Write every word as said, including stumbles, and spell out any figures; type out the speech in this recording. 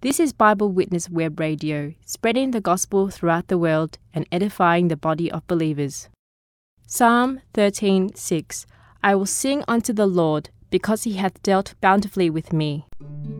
This is Bible Witness Web Radio, spreading the gospel throughout the world and edifying the body of believers. Psalm thirteen six. I will sing unto the Lord, because he hath dealt bountifully with me.